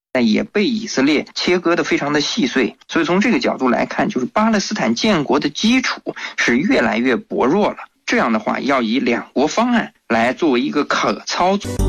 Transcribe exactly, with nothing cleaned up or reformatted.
也被以色列切割得非常的细碎，所以从这个角度来看，就是巴勒斯坦建国的基础是越来越薄弱了。这样的话，要以两国方案来作为一个可操作。